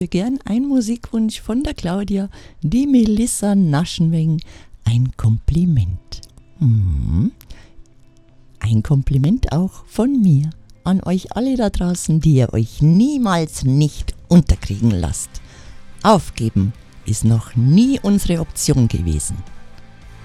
Gern ein Musikwunsch von der Claudia, die Melissa Naschenweng, ein Kompliment. Ein Kompliment auch von mir an euch alle da draußen, die ihr euch niemals nicht unterkriegen lasst. Aufgeben ist noch nie unsere Option gewesen.